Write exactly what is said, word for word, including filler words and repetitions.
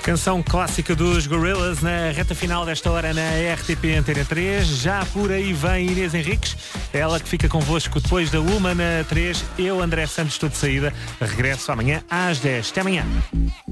Canção clássica dos Gorillaz na reta final desta hora na R T P Antena três. Já por aí vem Inês Henriques, ela que fica convosco depois da uma na três. Eu, André Santos, estou de saída. Regresso amanhã às dez. Até amanhã.